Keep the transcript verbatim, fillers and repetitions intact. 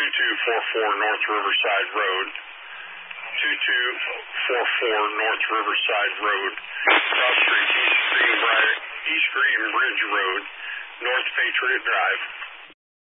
two two four four North Riverside Road, two two four four North Riverside Road, Cross Street, East Green, East Green Bridge Road, North Patriot Drive.